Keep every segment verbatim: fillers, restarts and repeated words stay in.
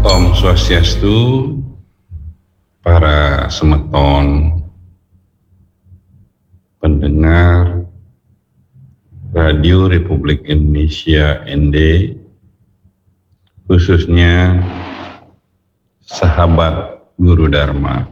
Om Swastiastu, para semeton pendengar Radio Republik Indonesia N D, khususnya sahabat Guru Dharma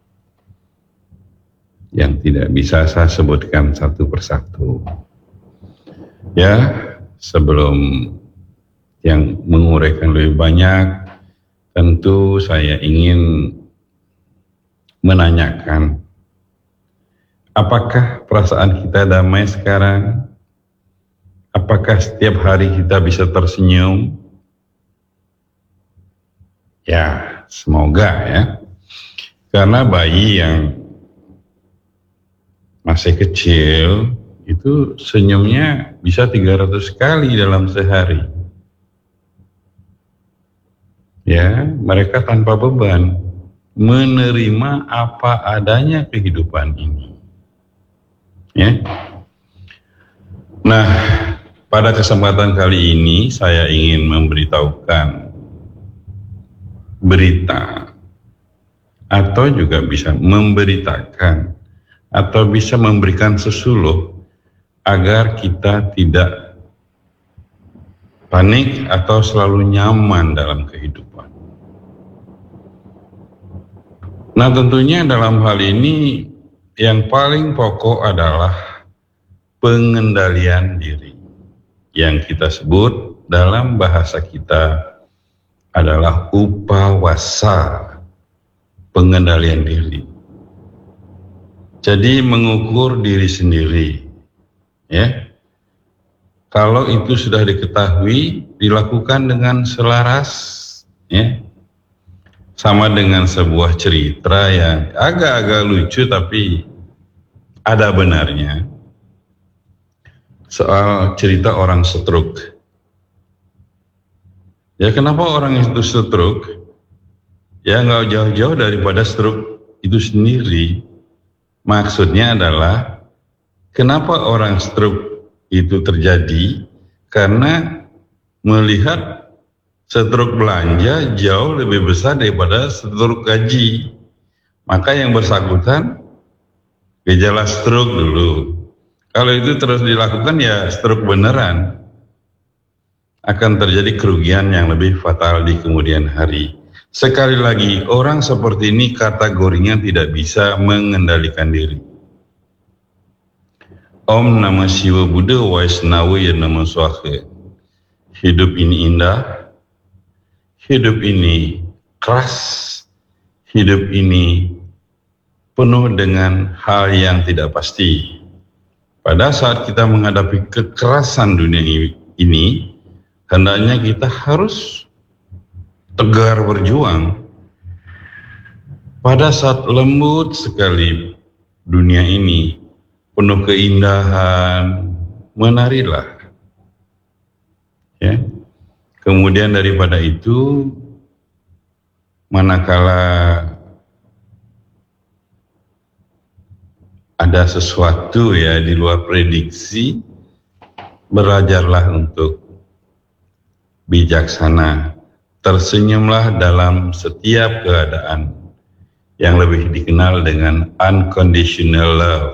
yang tidak bisa saya sebutkan satu persatu. Ya, sebelum yang menguraikan lebih banyak, tentu saya ingin menanyakan, apakah perasaan kita damai sekarang? Apakah setiap hari kita bisa tersenyum? Ya, semoga ya. Karena bayi yang masih kecil itu senyumnya bisa tiga ratus kali dalam sehari. Ya, mereka tanpa beban menerima apa adanya kehidupan ini. Ya. Nah, pada kesempatan kali ini saya ingin memberitahukan berita, atau juga bisa memberitakan atau bisa memberikan sesuluh agar kita tidak panik atau selalu nyaman dalam kehidupan. Nah, tentunya dalam hal ini yang paling pokok adalah pengendalian diri, yang kita sebut dalam bahasa kita adalah upawasa, pengendalian diri. Jadi mengukur diri sendiri, ya. Kalau itu sudah diketahui, dilakukan dengan selaras, ya. Sama dengan sebuah cerita yang agak-agak lucu tapi ada benarnya. Soal cerita orang stroke. Ya, kenapa orang itu stroke? Ya, nggak jauh-jauh daripada stroke itu sendiri. Maksudnya adalah, kenapa orang stroke itu terjadi? Karena melihat stroke belanja jauh lebih besar daripada stroke gaji. Maka yang bersangkutan gejala stroke dulu. Kalau itu terus dilakukan, ya stroke beneran. Akan terjadi kerugian yang lebih fatal di kemudian hari. Sekali lagi, orang seperti ini kategorinya tidak bisa mengendalikan diri. Om Namah Siwa Buddha Waisnawa Ya Nama Swaha. Hidup ini indah, hidup ini keras, hidup ini penuh dengan hal yang tidak pasti. Pada saat kita menghadapi kekerasan dunia ini, hendaknya kita harus tegar berjuang. Pada saat lembut sekali dunia ini, penuh keindahan, menarilah. Ya. Kemudian daripada itu, manakala ada sesuatu ya di luar prediksi, belajarlah untuk bijaksana. Tersenyumlah dalam setiap keadaan, yang lebih dikenal dengan unconditional love.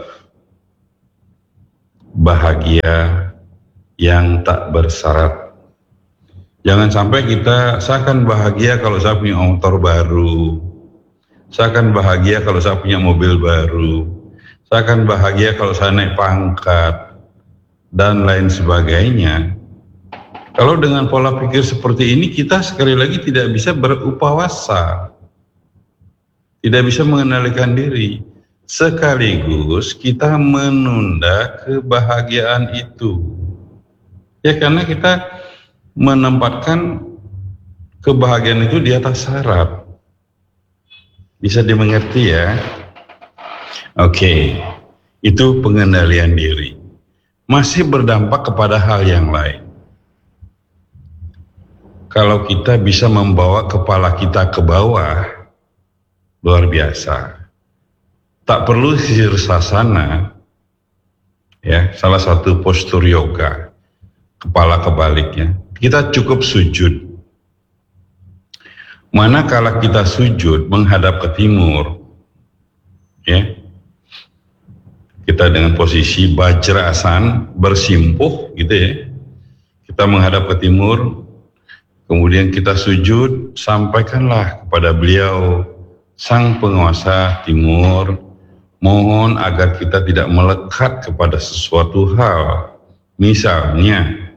Bahagia yang tak bersyarat. Jangan sampai kita, saya akan bahagia kalau saya punya motor baru, saya akan bahagia kalau saya punya mobil baru, saya akan bahagia kalau saya naik pangkat, dan lain sebagainya. Kalau dengan pola pikir seperti ini, kita sekali lagi tidak bisa berupawasa, tidak bisa mengendalikan diri. Sekaligus kita menunda kebahagiaan itu. Ya, karena kita menempatkan kebahagiaan itu di atas syarat. Bisa dimengerti ya? Oke, itu pengendalian diri. Masih berdampak kepada hal yang lain. Kalau kita bisa membawa kepala kita ke bawah, luar biasa. Tak perlu sirsasana, ya, salah satu postur yoga, kepala kebaliknya. Kita cukup sujud. Manakala kita sujud menghadap ke timur, ya, kita dengan posisi bajrasan bersimpuh gitu ya, kita menghadap ke timur, kemudian kita sujud, sampaikanlah kepada beliau, sang penguasa timur, mohon agar kita tidak melekat kepada sesuatu hal, misalnya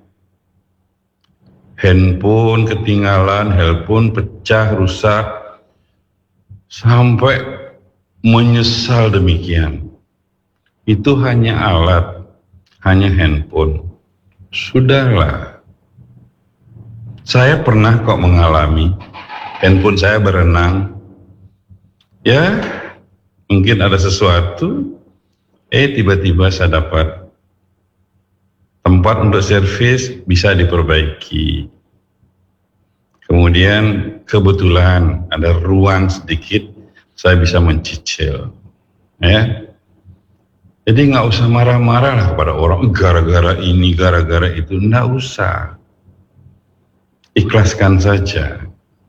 handphone ketinggalan, handphone pecah, rusak, sampai menyesal demikian. Itu hanya alat, hanya handphone. Sudahlah. Saya pernah kok mengalami handphone saya berenang. Ya, mungkin ada sesuatu, eh tiba-tiba saya dapat tempat untuk servis, bisa diperbaiki. Kemudian kebetulan ada ruang sedikit, saya bisa mencicil. Ya, jadi nggak usah marah-marah lah kepada orang, gara-gara ini, gara-gara itu, nggak usah. Ikhlaskan saja.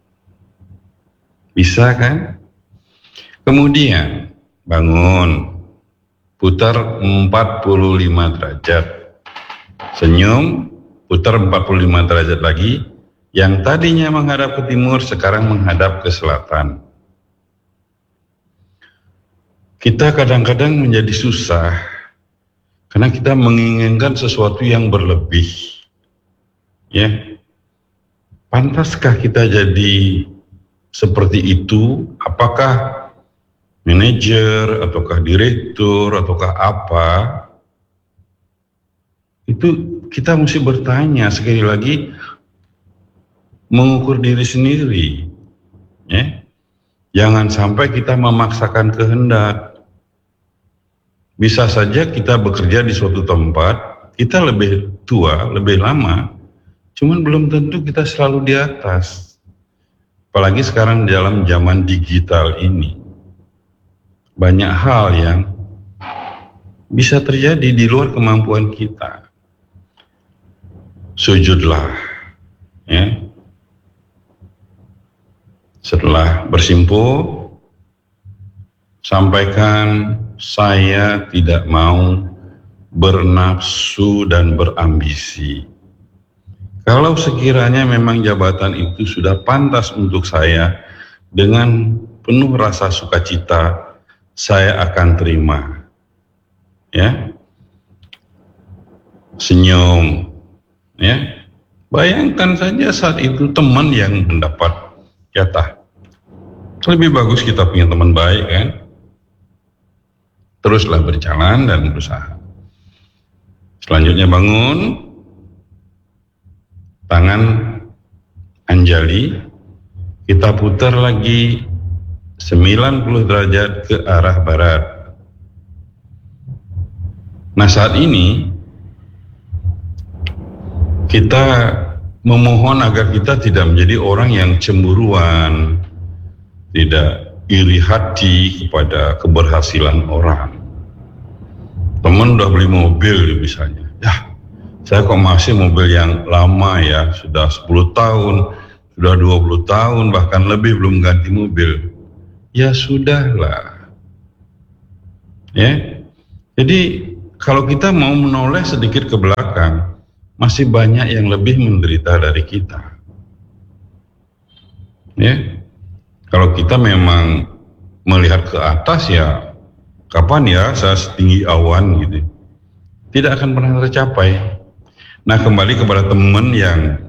Bisa kan? Kemudian bangun, putar empat puluh lima derajat. Senyum, putar empat puluh lima derajat lagi. Yang tadinya menghadap ke timur, sekarang menghadap ke selatan. Kita kadang-kadang menjadi susah karena kita menginginkan sesuatu yang berlebih. Ya, pantaskah kita jadi seperti itu? Apakah manajer, ataukah direktur, ataukah apa? Itu kita mesti bertanya sekali lagi, mengukur diri sendiri, ya. Jangan sampai kita memaksakan kehendak. Bisa saja kita bekerja di suatu tempat, kita lebih tua, lebih lama, cuman belum tentu kita selalu di atas. Apalagi sekarang dalam zaman digital ini, banyak hal yang bisa terjadi di luar kemampuan kita. Sujudlah, ya. Setelah bersimpuh, sampaikan, saya tidak mau bernafsu dan berambisi. Kalau sekiranya memang jabatan itu sudah pantas untuk saya, dengan penuh rasa sukacita, saya akan terima. Ya, senyum. Ya, bayangkan saja saat itu teman yang mendapat jatah. Lebih bagus kita punya teman baik, kan? Teruslah berjalan dan berusaha. Selanjutnya bangun, tangan anjali, kita putar lagi sembilan puluh derajat ke arah barat. Nah, saat ini kita memohon agar kita tidak menjadi orang yang cemburuan, tidak iri hati kepada keberhasilan orang. Teman udah beli mobil misalnya, ya saya kok masih mobil yang lama ya, sudah sepuluh tahun, sudah dua puluh tahun, bahkan lebih belum ganti mobil. Ya sudahlah. Ya. Jadi kalau kita mau menoleh sedikit ke belakang, masih banyak yang lebih menderita dari kita. Ya, kalau kita memang melihat ke atas, ya kapan ya saya setinggi awan gitu, tidak akan pernah tercapai. Nah, kembali kepada teman yang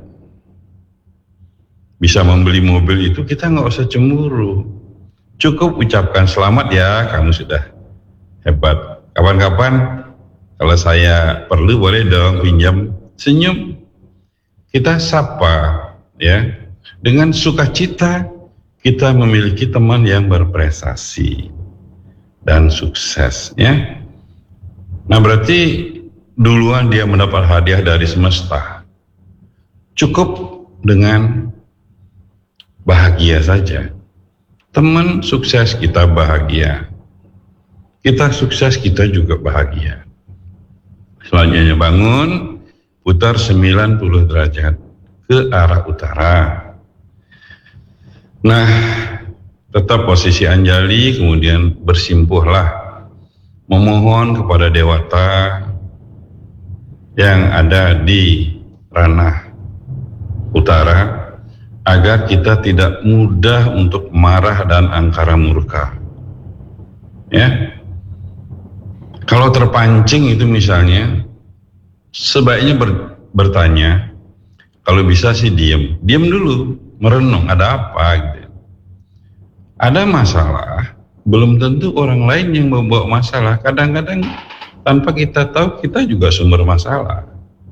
bisa membeli mobil itu, kita nggak usah cemburu, cukup ucapkan selamat ya, kamu sudah hebat. Kapan-kapan kalau saya perlu boleh dong pinjam. Senyum, kita sapa, ya, dengan sukacita kita memiliki teman yang berprestasi dan sukses, ya. Nah, berarti duluan dia mendapat hadiah dari semesta. Cukup dengan bahagia saja. Teman sukses, kita bahagia. Kita sukses, kita juga bahagia. Selanjutnya bangun, putar sembilan puluh derajat ke arah utara. Nah, tetap posisi Anjali, kemudian bersimpuhlah memohon kepada Dewata yang ada di ranah utara agar kita tidak mudah untuk marah dan angkara murka. Ya, kalau terpancing itu misalnya, sebaiknya ber, bertanya. Kalau bisa sih diem, diem dulu, merenung ada apa gitu. Ada masalah, belum tentu orang lain yang membawa masalah. Kadang-kadang tanpa kita tahu kita juga sumber masalah.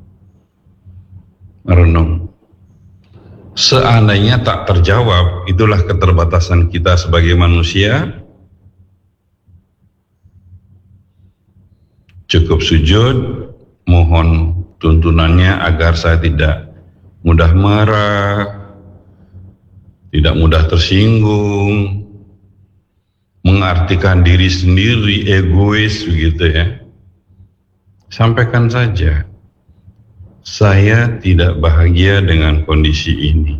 Merenung. Seandainya tak terjawab, itulah keterbatasan kita sebagai manusia. Cukup sujud, mohon tuntunannya agar saya tidak mudah marah, tidak mudah tersinggung, mengartikan diri sendiri, egois begitu ya. Sampaikan saja, saya tidak bahagia dengan kondisi ini.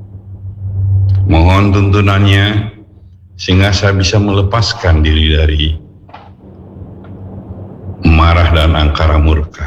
Mohon tuntunannya sehingga saya bisa melepaskan diri dari marah dan angkara murka.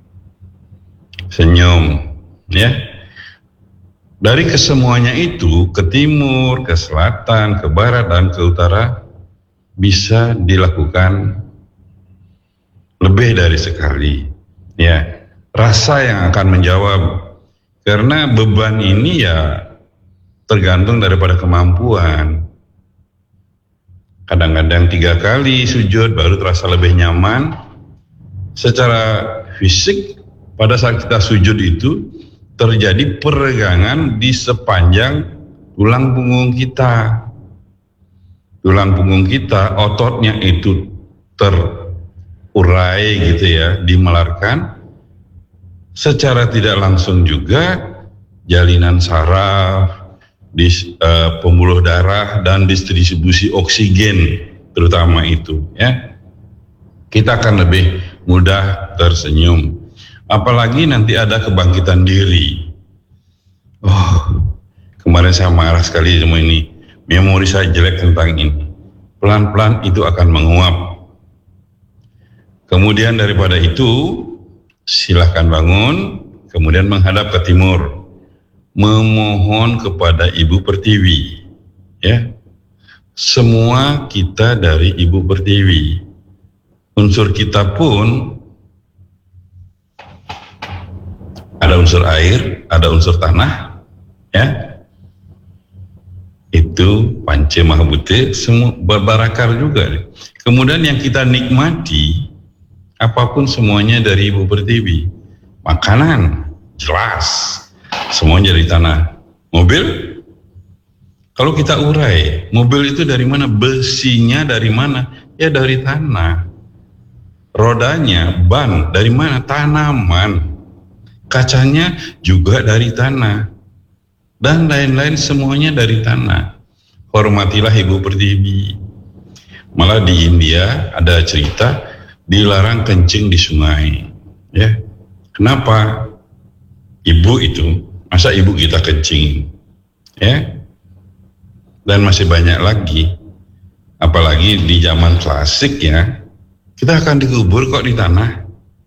Senyum, ya. Dari kesemuanya itu, ke timur, ke selatan, ke barat, dan ke utara, bisa dilakukan lebih dari sekali. Ya, rasa yang akan menjawab, karena beban ini ya tergantung daripada kemampuan. Kadang-kadang tiga kali sujud baru terasa lebih nyaman. Secara fisik, pada saat kita sujud itu, terjadi peregangan di sepanjang tulang punggung kita. Tulang punggung kita, ototnya itu terurai gitu ya, dimelarkan. Secara tidak langsung juga jalinan saraf, dis, uh, pembuluh darah dan distribusi oksigen terutama itu ya. Kita akan lebih mudah tersenyum. Apalagi nanti ada kebangkitan diri. Oh, kemarin saya marah sekali sama ini. Memori saya jelek tentang ini. Pelan-pelan itu akan menguap. Kemudian daripada itu, silahkan bangun, kemudian menghadap ke timur. Memohon kepada Ibu Pertiwi. Ya, semua kita dari Ibu Pertiwi. Unsur kita pun ada unsur air, ada unsur tanah, ya. Itu Panca Mahabute, semua berbarakar juga. Kemudian yang kita nikmati, apapun semuanya dari Ibu Pertiwi. Makanan, jelas, semuanya dari tanah. Mobil, kalau kita urai, mobil itu dari mana? Besinya dari mana? Ya dari tanah. Rodanya, ban, dari mana? Tanaman. Kacanya juga dari tanah. Dan lain-lain semuanya dari tanah. Hormatilah Ibu Pertiwi. Malah di India ada cerita dilarang kencing di sungai. Ya, kenapa? Ibu itu, masa ibu kita kencing? Ya, dan masih banyak lagi. Apalagi di zaman klasik ya, kita akan dikubur kok di tanah.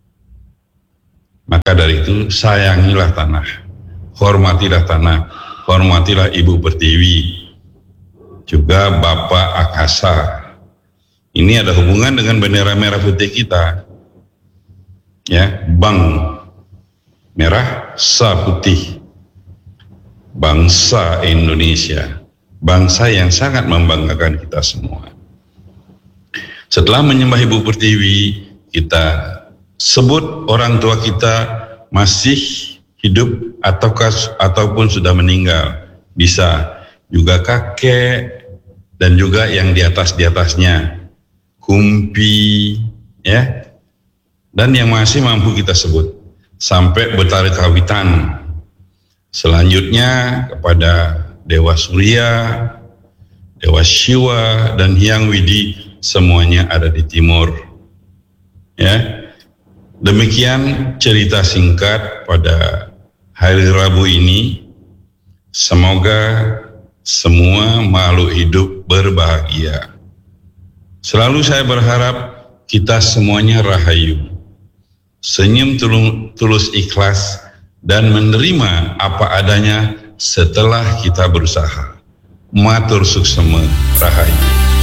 Maka dari itu sayangilah tanah, hormatilah tanah, hormatilah Ibu Pertiwi, juga Bapak Akasa. Ini ada hubungan dengan bendera merah putih kita, ya, Bang merah, Sa putih, bangsa Indonesia, bangsa yang sangat membanggakan kita semua. Setelah menyembah Ibu Pertiwi, kita sebut orang tua kita masih hidup ataukah ataupun sudah meninggal. Bisa juga kakek dan juga yang di atas di atasnya, kumpi, ya, dan yang masih mampu kita sebut sampai Betara Kawitan. Selanjutnya kepada Dewa Surya, Dewa Siwa, dan Hyang Widi, semuanya ada di timur. Ya, demikian cerita singkat pada hari Rabu ini. Semoga semua makhluk hidup berbahagia. Selalu saya berharap kita semuanya rahayu, senyum tulus ikhlas, dan menerima apa adanya setelah kita berusaha. Matur suksema, rahayu.